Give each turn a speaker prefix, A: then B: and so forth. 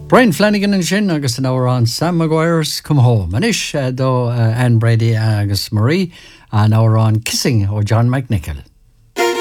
A: Brian Flanagan and sin agus an ára an Sam Maguire's Come Home. Manis dó Anne Brady agus Marie an ára an Kissing ó John McNichol.